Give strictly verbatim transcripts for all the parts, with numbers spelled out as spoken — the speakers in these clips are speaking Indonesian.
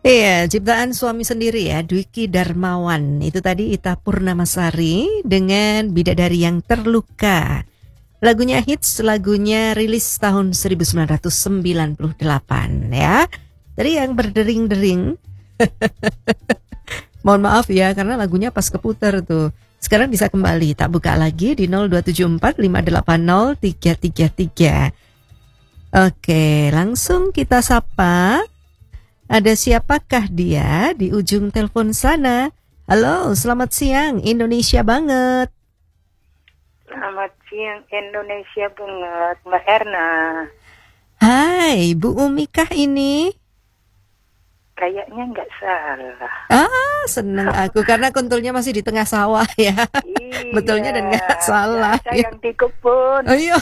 Iya, ciptaan suami sendiri ya, Dwiki Darmawan. Itu tadi Ita Purnamasari dengan Bidadari yang Terluka. Lagunya hits, lagunya rilis tahun seribu sembilan ratus sembilan puluh delapan ya. Tadi yang berdering-dering. Mohon maaf ya, karena lagunya pas keputar tuh. Sekarang bisa kembali, tak buka lagi di nol dua tujuh empat lima delapan nol tiga tiga tiga. Oke, langsung kita sapa. Ada siapakah dia di ujung telepon sana? Halo, selamat siang Indonesia banget. Selamat siang Indonesia banget, Mbak Erna. Hai, Bu Umi kah ini? Kayaknya nggak salah. Ah, seneng aku karena kuntulnya masih di tengah sawah ya. Iya, betulnya dan nggak salah. Saya yang di kebun. Oh, iya.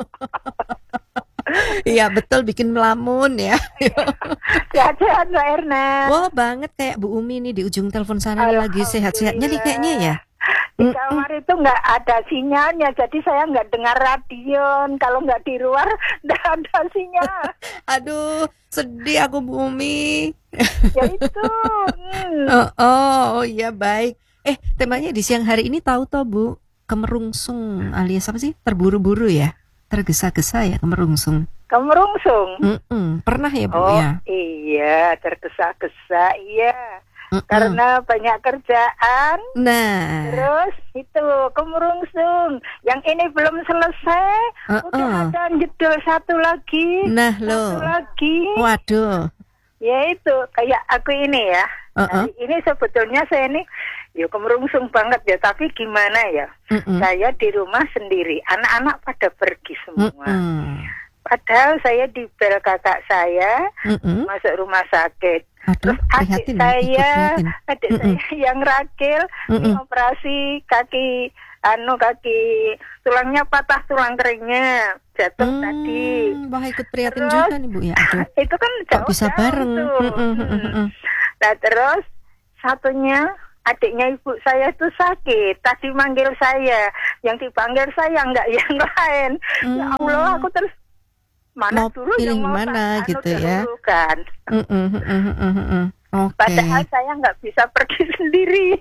Iya betul, bikin melamun ya. Sehat-sehat Mbak Erna. Wah banget, kayak Bu Umi nih di ujung telepon sana lagi sehat-sehatnya nih kayaknya ya. Di kamar itu nggak ada sinyalnya, jadi saya nggak dengar radio. Kalau nggak di luar, nggak ada sinyal. Aduh, sedih aku Bu Umi. Ya itu. Hmm. Oh, oh, oh iya baik. Eh, temanya di siang hari ini tahu toh Bu, kemerungsung alias apa sih? Terburu-buru ya? Tergesa-gesa ya, kemerungsung. Kemerungsung? Mm-mm. Pernah ya Bu oh, ya? Iya, tergesa-gesa, iya. Mm-mm. Karena banyak kerjaan. Nah. Terus itu kemerungsung. Yang ini belum selesai, uh-uh. udah ada judul satu lagi. Nah loh. Satu lagi. Waduh. Ya itu, kayak aku ini ya. Uh-uh. Nah, ini sebetulnya saya ini ya kemerungsung banget ya, tapi gimana ya? Mm-mm. Saya di rumah sendiri, anak-anak pada pergi semua. Mm-mm. Padahal saya di bel kakak saya, Mm-mm. masuk rumah sakit. Aduh, terus adik saya, adik Mm-mm. saya yang ragil, operasi kaki, anu kaki tulangnya patah, tulang keringnya jatuh hmm, tadi. Wah, ikut prihatin terus, juga nih Bu ya. Aduh. Itu kan jauh, kok bisa bareng. Hmm. Nah terus satunya adiknya ibu saya itu sakit. Tadi manggil saya, yang dipanggil saya enggak yang lain. Hmm. Ya Allah, aku terus mana mau dulu pilih yang mau mana anu gitu ya. Kan. Mm -mm, mm -mm, mm -mm. Okay. Padahal saya nggak bisa pergi sendiri.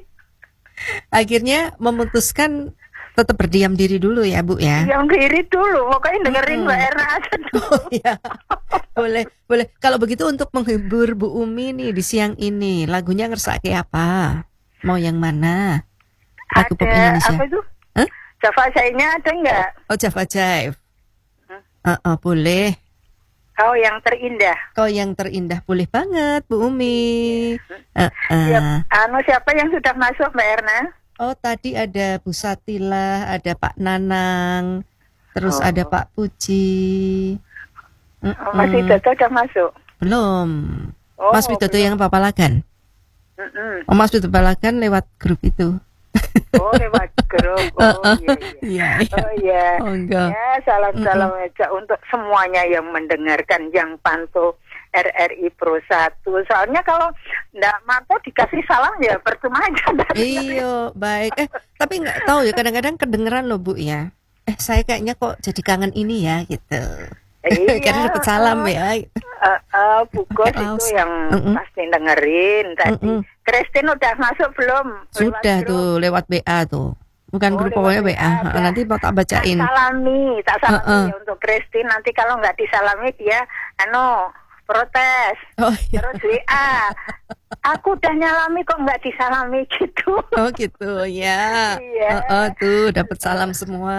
Akhirnya memutuskan tetap berdiam diri dulu ya Bu ya. Diam diri dulu, pokoknya dengerin Mbak Erna aja dulu. Oh, ya. Boleh, boleh. Kalau begitu untuk menghibur Bu Umi nih di siang ini, lagunya ngersake apa? Mau yang mana? Lagu pop Indonesia. Apa itu? Huh? Java Jive-nya ada nggak? Oh, Java Jive. Uh, uh, boleh. Kau yang terindah. Kau yang terindah, boleh banget Bu Umi. Uh, uh. Siap, anu siapa yang sudah masuk Mbak Erna? Oh tadi ada Bu Satila, ada Pak Nanang, terus oh. ada Pak Puji. Mm-mm. Oh, Mas Widodo sudah masuk? Belum. Oh, Mas Widodo yang Papalagan. Mm-mm. Oh Mas Widodo Papalagan lewat grup itu. Oh lewat grup. Oh iya. iya. Oh iya. Oh, enggak. Ya salam-salam aja untuk semuanya yang mendengarkan, yang pantau R R I Pro satu. Soalnya kalau nggak mantau dikasih salam ya percuma aja. Iya baik. Eh tapi nggak tahu ya, kadang-kadang kedengeran loh Bu ya. Eh saya kayaknya kok jadi kangen ini ya gitu. Iya. Karena dapat salam ya. Uh, uh, Bugos itu yang uh-uh. pasti dengerin tadi. Uh-uh. Christine udah masuk belum? Sudah tuh lewat B A tuh. Bukan oh, grup pokoknya B A. B A. Nanti mau tak bacain. Tak salami, tak salami uh-uh. ya untuk Christine. Nanti kalau nggak disalami dia, ano protes. Oh, iya. Terus W A. Aku udah nyalami kok nggak disalami gitu. Oh gitu ya. Iya. Oh, oh tuh dapat salam semua.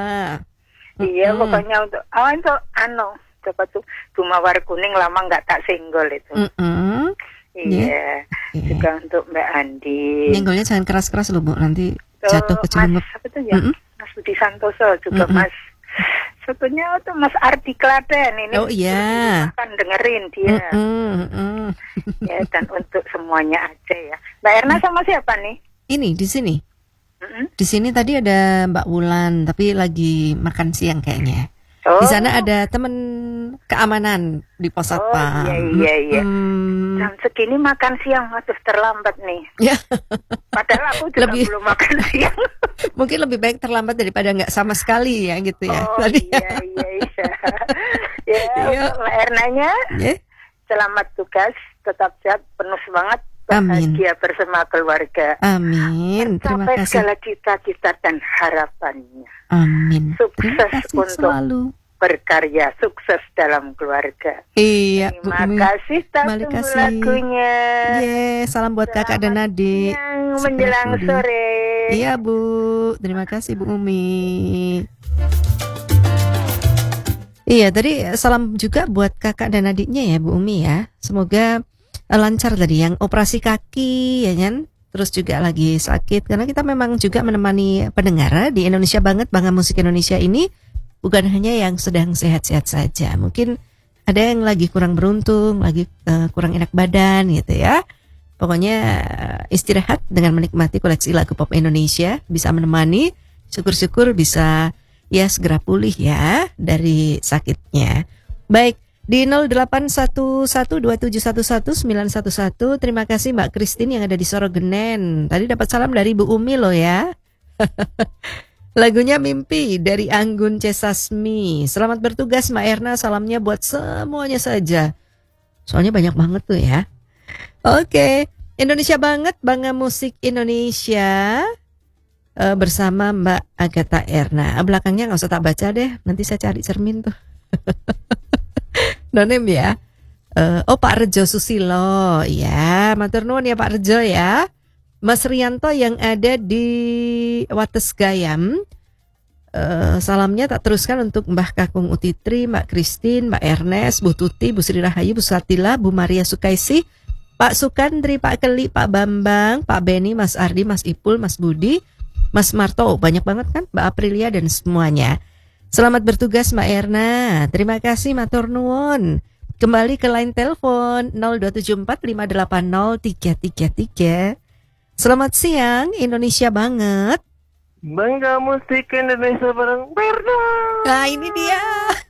Iya, mm-hmm. pokoknya untuk oh untuk ano coba tuh Mawar Kuning lama nggak tak singgol itu. Mm-hmm. Iya. Yeah. Juga yeah. untuk Mbak Andi. Nyenggolnya jangan keras-keras loh Bu, nanti jatuh ke celungup. Mas apa tuh ya? Mm-hmm. Mas Budi Santoso juga mm-hmm. Mas. Satunya tuh Mas Ardi Klaten ini. Oh iya. Kan dengerin dia. Mm-hmm. Ya dan untuk semuanya aja ya. Mbak Erna sama siapa nih? Ini di sini. Mm-hmm. Di sini tadi ada Mbak Wulan, tapi lagi makan siang kayaknya. Oh. Di sana ada teman keamanan di pos satpam. Oh iya iya iya. Hmm. Jam segini makan siang, aduh terlambat nih. Ya. Padahal aku juga lebih, belum makan siang. Mungkin lebih baik terlambat daripada nggak sama sekali ya gitu ya. Oh tadi. iya iya iya. Ya, Mbak Ernanya. Yeah. selamat tugas, tetap sehat, penuh semangat, bahagia bersama keluarga. Amin. Terima Sampai kasih. segala cita-cita dan harapannya. Amin. Sukses untuk selalu berkarya, sukses dalam keluarga. Iya, Terima Bu Umi. kasih, tak tunggu kasih. lagunya. Ye, salam buat Selamat kakak dan adik. siang menjelang sore. Iya Bu, terima kasih Bu Umi. Iya, tadi salam juga buat kakak dan adiknya ya Bu Umi ya. Semoga lancar tadi yang operasi kaki ya kan. Terus juga lagi sakit karena kita memang juga menemani pendengar di Indonesia Banget, Bangga Musik Indonesia ini. Bukan hanya yang sedang sehat-sehat saja. Mungkin ada yang lagi kurang beruntung, lagi uh, kurang enak badan gitu ya. Pokoknya uh, istirahat dengan menikmati koleksi lagu pop Indonesia. Bisa menemani, syukur-syukur bisa ya segera pulih ya dari sakitnya. Baik, di nol delapan satu satu dua tujuh satu satu sembilan satu satu. Terima kasih Mbak Christine yang ada di Sorogenen. Tadi dapat salam dari Bu Umi loh ya. Lagunya Mimpi dari Anggun C. Sasmi. Selamat bertugas Mbak Erna, salamnya buat semuanya saja. Soalnya banyak banget tuh ya. Oke, Indonesia Banget, Bangga Musik Indonesia uh, bersama Mbak Agatha Erna. Belakangnya gak usah tak baca deh, nanti saya cari cermin tuh. Nonem ya. Uh, oh Pak Rejo Susilo, ya matur nuwun ya Pak Rejo ya. Mas Rianto yang ada di Wates Gayam, uh, salamnya tak teruskan untuk Mbah Kakung Utitri, Mbak Christine, Mbak Ernest, Bu Tuti, Bu Sri Rahayu, Bu Satila, Bu Maria Sukaisi, Pak Sukandri, Pak Keli, Pak Bambang, Pak Beni, Mas Ardi, Mas Ipul, Mas Budi, Mas Marto, oh, banyak banget kan, Mbak Aprilia dan semuanya. Selamat bertugas Mbak Erna, terima kasih matur nuwun. Kembali ke line telepon nol dua tujuh empat lima delapan nol tiga tiga tiga. Selamat siang, Indonesia Banget. Bangga Musik Indonesia bareng Berna. Nah ini dia.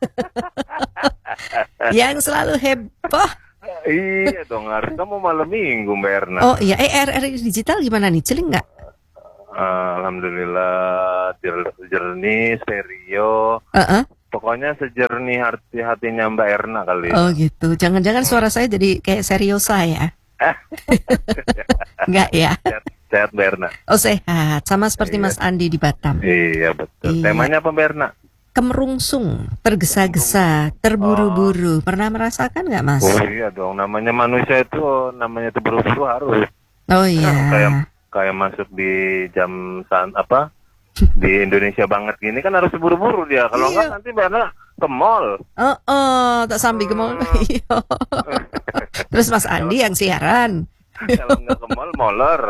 Yang selalu heboh. Iya dong, harus kamu malam minggu Berna. Oh iya, eh R R I digital gimana nih? Celing nggak? Alhamdulillah, jernih, stereo. Uh-uh. Pokoknya sejernih hati-hatinya Mbak Erna kali. Oh gitu, jangan-jangan suara saya jadi kayak seriosa ya? Enggak ya? Sehat, sehat Berna. Oh sehat, sama seperti iya. Mas Andi di Batam. Iya betul. Iya. Temanya apa Berna? Kemerungsung, tergesa-gesa, terburu-buru. Oh. Pernah merasakan nggak Mas? Oh iya dong, namanya manusia itu namanya terburu-buru harus. Oh iya. Kayak kayak masuk di jam saat apa? Di Indonesia Banget gini kan harus buru-buru dia. Kalau iya. Enggak nanti Berna ke mall. Oh, oh, tak sampai ke mall. Terus Mas Andi yang siaran. Kalau nggak ke mall, moller.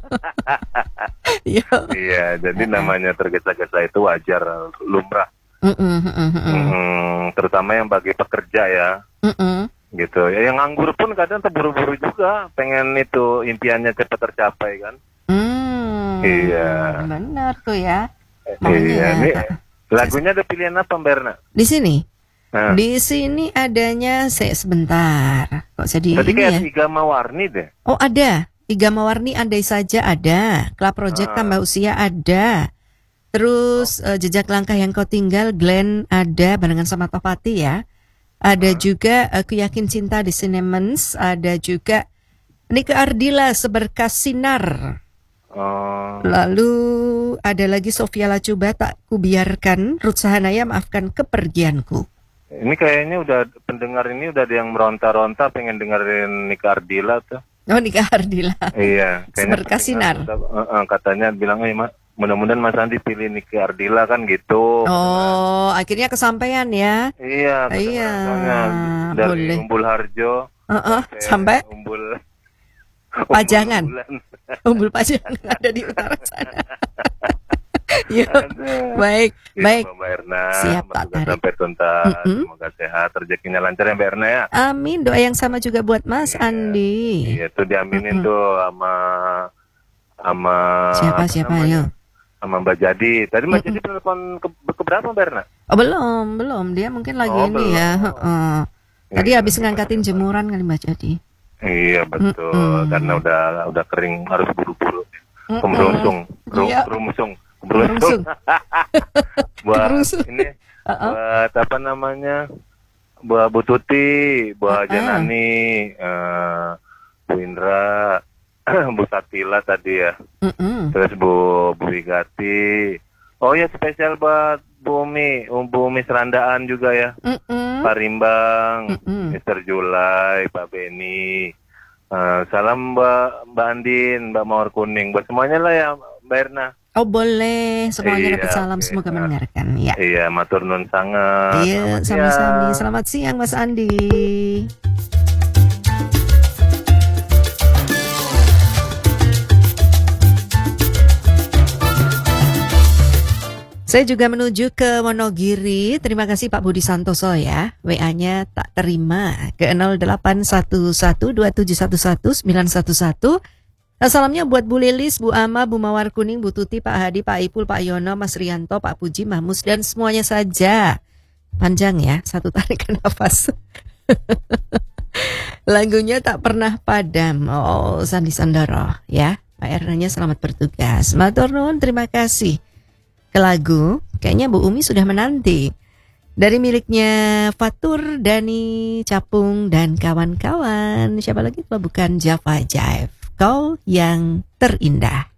Iya, jadi namanya tergesa-gesa itu wajar, lumrah. Mm-mm, mm-mm. Mm, terutama yang bagi pekerja ya. Mm-mm. Gitu. Ya, yang nganggur pun kadang terburu-buru juga, pengen itu impiannya cepat tercapai kan. Mm, iya. Benar tuh ya. Iya. Ini, lagunya ada pilihan apa, Berna? Di sini. Nah. Di sini adanya saya sebentar. Kok jadi tadi ini kayak ya? Iga Mawarni deh. Oh ada. Iga Mawarni andai saja ada. Club Project ah. Tambah Usia ada. Terus oh. uh, Jejak Langkah Yang Kau Tinggal Glenn ada barengan sama Topati ya. Ada ah. juga Aku Yakin Cinta di Cinnamons. Ada juga Nika Ardila Seberkas Sinar. Oh. Lalu ada lagi Sofia Lacuba Tak Kubiarkan. Ruth Sahanaya Maafkan Kepergianku. Ini kayaknya udah pendengar ini udah ada yang meronta-ronta pengen dengerin Nika Ardila tuh. Oh Nika Ardila. Iya. Seberkas Sinar. Uh, uh, katanya bilang, eh, mudah-mudahan Mas Andi pilih Nika Ardila kan gitu. Oh, akhirnya kesampaian ya? Iya. Iya. Dari boleh. Umbul Harjo. Uh-uh, sampai Umbul. Pajangan. Umbul Pajangan ada di utara sana. Yuk, baik, ya, baik. Mbak Erna, siap Pak Tarik. Sampai tuntas, mm-hmm. Semoga sehat, rezekinya lancar ya Mbak Erna ya. Amin, doa yang sama juga buat Mas iya, Andi. Iya, tuh diaminin mm-hmm. tuh sama sama siapa siapa ya? Sama Mbak Jadi. Tadi Mbak mm-hmm. Jadi telepon ke, ke berapa Mbak Erna? Oh belum, belum. Dia mungkin lagi oh, ini belum. ya. Uh, tadi iya, habis ngangkatin jemuran kali Mbak Jadi. Iya betul, mm-hmm. karena udah udah kering harus buru-buru. Mm-hmm. Kemerungsung, rum, iya. rumsung. Beruntung buat ini uh-uh. buat apa namanya buat Bu Tuti, Bu uh-uh. Janani, uh, Bu Indra, Bu Satila tadi ya. Uh-uh. Terus Bu Bu Wigati. Oh ya spesial buat Bu Umi, um, Bu Umi Serandaan juga ya. Uh-uh. Pak Rimbang, uh-uh. Mister Julai, Pak Beni. Uh, salam Mbak Mbak Andin, Mbak Mawar Kuning, buat semuanya lah ya Mbak Erna. Oh boleh, semuanya dapat iya, salam, okay. Semoga mendengarkan ya. Iya, matur nun sangat. Iya, sami-sami. Selamat siang Mas Andi. Saya juga menuju ke Wonogiri. Terima kasih Pak Budi Santoso ya. W A-nya tak terima ke nol delapan satu satu dua tujuh satu satu sembilan satu satu. Salamnya buat Bu Lilis, Bu Ama, Bu Mawar Kuning, Bu Tuti, Pak Hadi, Pak Ipul, Pak Yono, Mas Rianto, Pak Puji, Mahmus, dan semuanya saja. Panjang ya, satu tarikan nafas. Lagunya tak pernah padam. Oh, Sandi Sandoro ya. Pak Ernanya selamat bertugas. Matur nuwun, terima kasih. Ke lagu, kayaknya Bu Umi sudah menanti. Dari miliknya Fatur, Dani, Capung, dan kawan-kawan. Siapa lagi kalau bukan Java Jive. Kau yang terindah.